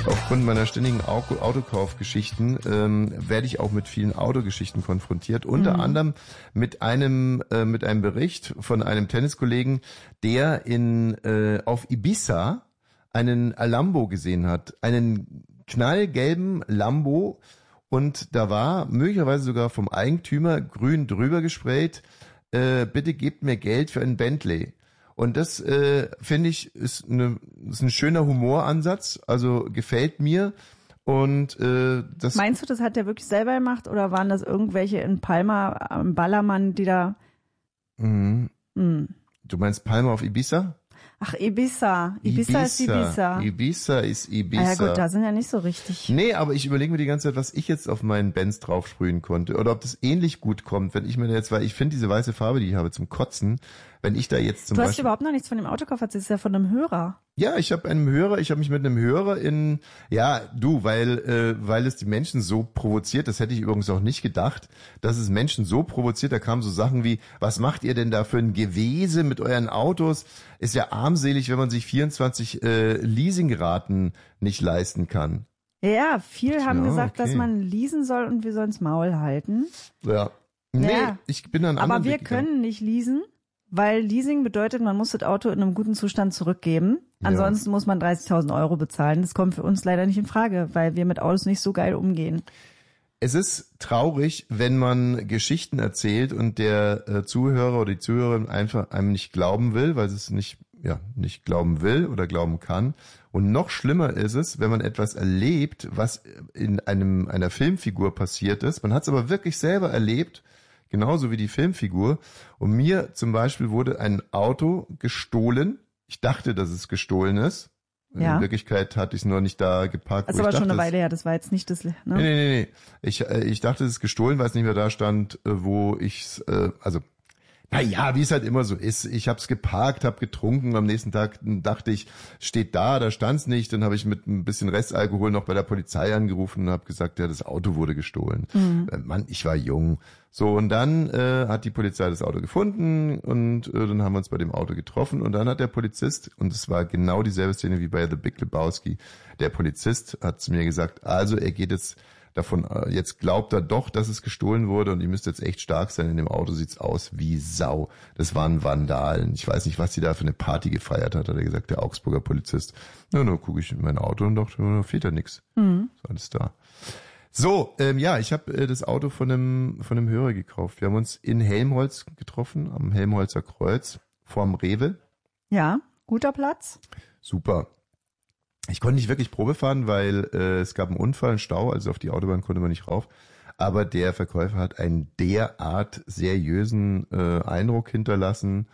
Aufgrund meiner ständigen Autokaufgeschichten werde ich auch mit vielen Autogeschichten konfrontiert. Unter anderem mit einem Bericht von einem Tenniskollegen, der auf Ibiza einen Lambo gesehen hat. Einen knallgelben Lambo. Und da war möglicherweise sogar vom Eigentümer grün drüber gesprayt, bitte gebt mir Geld für einen Bentley. Und das, finde ich, ist ein schöner Humoransatz, also gefällt mir. Und das. Meinst du, das hat der wirklich selber gemacht oder waren das irgendwelche in Palma am Ballermann, die da... Du meinst Palma auf Ibiza? Ach, Ibiza. Ibiza ist Ibiza. Ibiza ist Ibiza. Ah ja gut, da sind ja nicht so richtig. Nee, aber ich überlege mir die ganze Zeit, was ich jetzt auf meinen Benz draufsprühen konnte. Oder ob das ähnlich gut kommt, wenn ich mir jetzt, weil ich finde diese weiße Farbe, die ich habe, zum Kotzen, wenn ich da jetzt zum Beispiel... Du hast überhaupt noch nichts von dem Autokauf erzählt, das ist ja von einem Hörer. Ja, ich habe mich mit einem Hörer weil es die Menschen so provoziert, das hätte ich übrigens auch nicht gedacht, dass es Menschen so provoziert, da kamen so Sachen wie, was macht ihr denn da für ein Gewese mit euren Autos? Ist ja armselig, wenn man sich 24 Leasingraten nicht leisten kann. Ja, viele haben gesagt, okay, dass man leasen soll und wir sollen's Maul halten. Ja. Nee, ja. Ich bin an anderen Aber wir können nicht leasen. Weil Leasing bedeutet, man muss das Auto in einem guten Zustand zurückgeben. Ansonsten muss man 30.000 Euro bezahlen. Das kommt für uns leider nicht in Frage, weil wir mit Autos nicht so geil umgehen. Es ist traurig, wenn man Geschichten erzählt und der Zuhörer oder die Zuhörerin einfach einem nicht glauben will, weil es nicht glauben will oder glauben kann. Und noch schlimmer ist es, wenn man etwas erlebt, was in einer Filmfigur passiert ist. Man hat es aber wirklich selber erlebt, genauso wie die Filmfigur. Und mir zum Beispiel wurde ein Auto gestohlen. Ich dachte, dass es gestohlen ist. Ja. In Wirklichkeit hatte ich es nur nicht da geparkt. Das ist aber schon eine Weile her, das war jetzt nicht das... Ne? Nee. Ich dachte, es ist gestohlen, weil es nicht mehr da stand, wo ich wie es halt immer so ist. Ich habe es geparkt, habe getrunken. Am nächsten Tag dachte ich, steht da stand's nicht. Dann habe ich mit ein bisschen Restalkohol noch bei der Polizei angerufen und habe gesagt, ja, das Auto wurde gestohlen. Mann, ich war jung. So, und dann hat die Polizei das Auto gefunden und dann haben wir uns bei dem Auto getroffen. Und dann hat der Polizist, und es war genau dieselbe Szene wie bei The Big Lebowski, der Polizist hat zu mir gesagt, also er geht jetzt davon, jetzt glaubt er doch, dass es gestohlen wurde und ihr müsst jetzt echt stark sein. In dem Auto sieht's aus wie Sau. Das waren Vandalen. Ich weiß nicht, was die da für eine Party gefeiert hat er gesagt, der Augsburger Polizist. Nur gucke ich in mein Auto und dachte, da fehlt ja nichts. Ist alles da. So, ich habe das Auto von einem Hörer gekauft. Wir haben uns in Helmholtz getroffen, am Helmholtzer Kreuz, vorm Rewe. Ja, guter Platz. Super. Ich konnte nicht wirklich Probe fahren, weil es gab einen Unfall, einen Stau, also auf die Autobahn konnte man nicht rauf. Aber der Verkäufer hat einen derart seriösen Eindruck hinterlassen.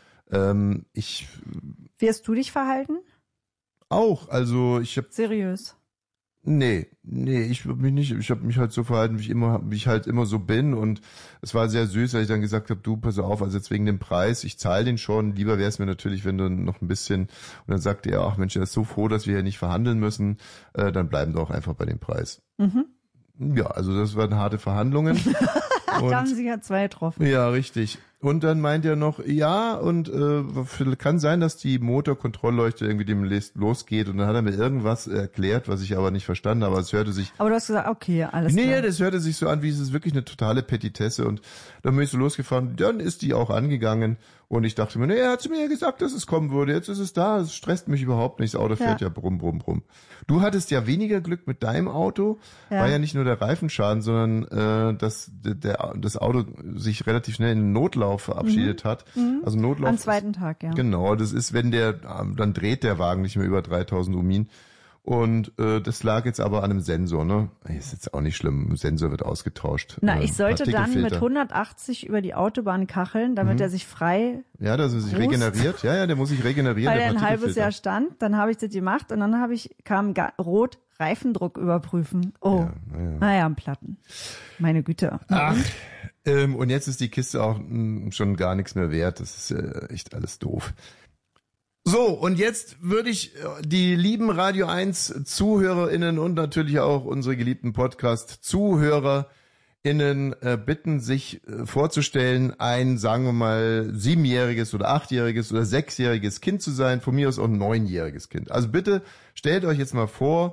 Wie hast du dich verhalten? Auch, also ich habe... Seriös? Nee, ich habe mich nicht, ich habe mich halt so verhalten, wie ich halt immer so bin und es war sehr süß, als ich dann gesagt habe, du, pass auf, also jetzt wegen dem Preis, ich zahle den schon, lieber wäre es mir natürlich, wenn du noch ein bisschen, und dann sagte er, ach Mensch, er ist so froh, dass wir hier nicht verhandeln müssen, dann bleiben wir auch einfach bei dem Preis. Ja, also das waren harte Verhandlungen. Da haben sie ja 2 getroffen. Ja, richtig. Und dann meint er noch, ja, und kann sein, dass die Motorkontrollleuchte irgendwie demnächst losgeht. Und dann hat er mir irgendwas erklärt, was ich aber nicht verstanden habe. Es hörte sich... Aber du hast gesagt, okay, alles klar. Nee, das hörte sich so an, wie es ist wirklich eine totale Petitesse. Und dann bin ich so losgefahren, dann ist die auch angegangen. Und ich dachte mir, er hat zu mir ja gesagt, dass es kommen würde. Jetzt ist es da, es stresst mich überhaupt nicht. Das Auto fährt ja brumm, brumm, brumm. Du hattest ja weniger Glück mit deinem Auto. Ja. War ja nicht nur der Reifenschaden, sondern dass das Auto sich relativ schnell in den Notlauf verabschiedet hat. Also Notlauf. Am zweiten Tag, ja. Genau, das ist, wenn dann dreht der Wagen nicht mehr über 3000 Omin. Und das lag jetzt aber an einem Sensor, ne? Ist jetzt auch nicht schlimm, Sensor wird ausgetauscht. Na, ich sollte dann mit 180 über die Autobahn kacheln, damit er sich frei... Ja, dass er sich regeneriert. Ja, der muss sich regenerieren. Weil er ein halbes Jahr stand, dann habe ich das gemacht und dann kam rot Reifendruck überprüfen. Oh, naja, am Platten. Meine Güte. Ach, und jetzt ist die Kiste auch schon gar nichts mehr wert. Das ist echt alles doof. So, und jetzt würde ich die lieben Radio 1 ZuhörerInnen und natürlich auch unsere geliebten Podcast-ZuhörerInnen bitten, sich vorzustellen, ein, sagen wir mal, 7-jähriges oder 8-jähriges oder 6-jähriges Kind zu sein, von mir aus auch ein 9-jähriges Kind. Also bitte stellt euch jetzt mal vor,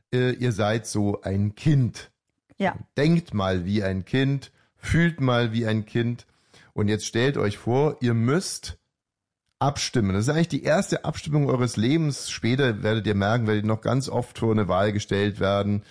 ihr seid so ein Kind. Ja. Denkt mal wie ein Kind, fühlt mal wie ein Kind. Und jetzt stellt euch vor, ihr müsst abstimmen. Das ist eigentlich die erste Abstimmung eures Lebens. Später werdet ihr merken, werdet ihr noch ganz oft vor eine Wahl gestellt werden.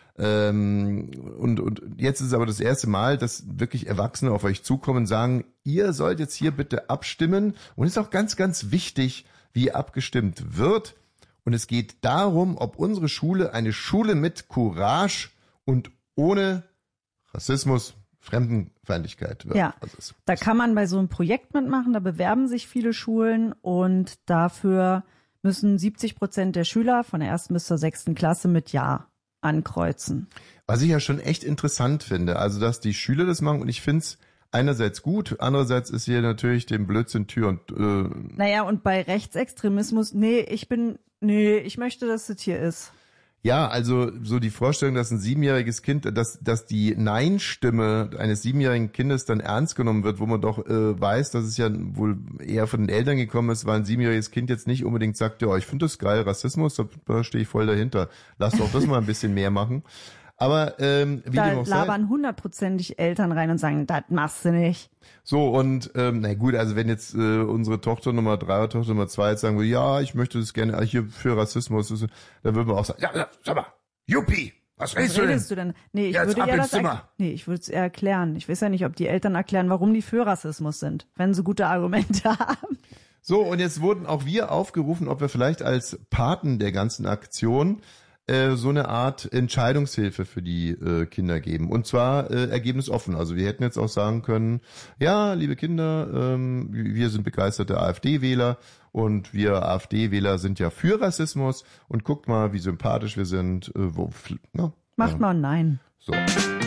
Und jetzt ist es aber das erste Mal, dass wirklich Erwachsene auf euch zukommen und sagen, ihr sollt jetzt hier bitte abstimmen. Und es ist auch ganz, ganz wichtig, wie abgestimmt wird. Und es geht darum, ob unsere Schule eine Schule mit Courage und ohne Rassismus, Fremdenfeindlichkeit wird. Ja, da kann man bei so einem Projekt mitmachen, da bewerben sich viele Schulen und dafür müssen 70% der Schüler von der 1. bis zur 6. Klasse mit Ja ankreuzen. Was ich ja schon echt interessant finde, also dass die Schüler das machen und ich finde es einerseits gut, andererseits ist hier natürlich dem Blödsinn Tür und... Naja, und bei Rechtsextremismus, ich möchte, dass das hier ist. Ja, also so die Vorstellung, dass ein 7-jähriges Kind, dass die Nein-Stimme eines 7-jährigen Kindes dann ernst genommen wird, wo man doch weiß, dass es ja wohl eher von den Eltern gekommen ist, weil ein 7-jähriges Kind jetzt nicht unbedingt sagt, ja, ich finde das geil, Rassismus, da stehe ich voll dahinter. Lass doch das mal ein bisschen mehr machen. Aber wie da dem auch sei, labern 100%ig Eltern rein und sagen, das machst du nicht. so, und na gut, also wenn jetzt unsere Tochter Nummer 3 oder Tochter Nummer 2 jetzt sagen würde, ja, ich möchte das gerne hier für Rassismus, dann würden wir auch sagen, ja, sag mal, Juppie, was redest du denn? Nee, ich Jetzt würde ab ins Zimmer. ich würde es eher erklären. Ich weiß ja nicht, ob die Eltern erklären, warum die für Rassismus sind, wenn sie gute Argumente haben. So, und jetzt wurden auch wir aufgerufen, ob wir vielleicht als Paten der ganzen Aktion so eine Art Entscheidungshilfe für die Kinder geben. Und zwar ergebnisoffen. Also wir hätten jetzt auch sagen können, ja, liebe Kinder, wir sind begeisterte AfD-Wähler und wir AfD-Wähler sind ja für Rassismus und guckt mal, wie sympathisch wir sind. Macht mal ein Nein. So.